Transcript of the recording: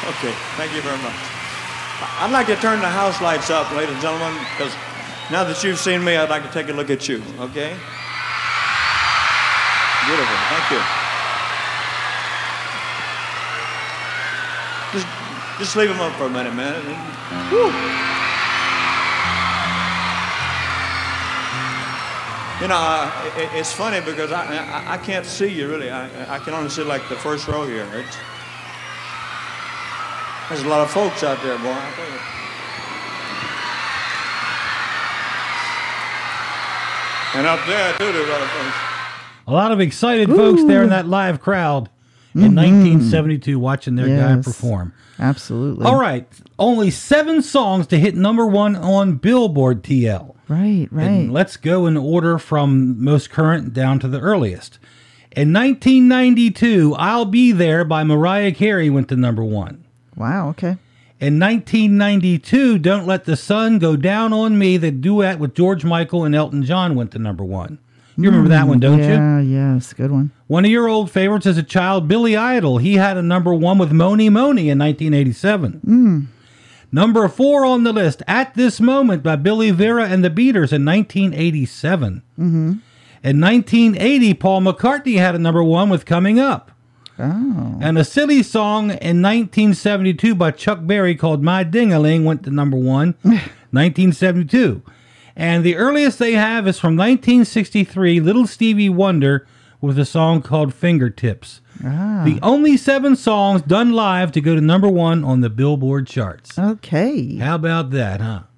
Okay, thank you very much. I'd like to turn the house lights up, ladies and gentlemen, because now that you've seen me, I'd like to take a look at you, okay? Beautiful, thank you. Just leave them up for a minute, man. Woo. You know, it's funny because I can't see you really. I can only see like the first row here. There's a lot of folks out there, boy. I tell you. And out there too, there's a lot of folks. A lot of excited folks there in that live crowd in 1972 watching their guy perform. Absolutely. All right. Only 7 songs to hit number 1 on Billboard, TL. Right. And let's go in order from most current down to the earliest. In 1992, I'll Be There by Mariah Carey went to number 1. Wow, okay. In 1992, Don't Let the Sun Go Down on Me, the duet with George Michael and Elton John went to number 1. You remember that one, don't you? Yeah, yes, good one. One of your old favorites as a child, Billy Idol. He had a number 1 with Mony Mony in 1987. Number 4 on the list, At This Moment by Billy Vera and the Beaters in 1987. In 1980, Paul McCartney had a number 1 with Coming Up. Oh. And a silly song in 1972 by Chuck Berry called My Ding-a-Ling went to number 1, 1972. And the earliest they have is from 1963, Little Stevie Wonder with a song called Fingertips. The only 7 songs done live to go to number 1 on the Billboard charts. Okay. How about that, huh?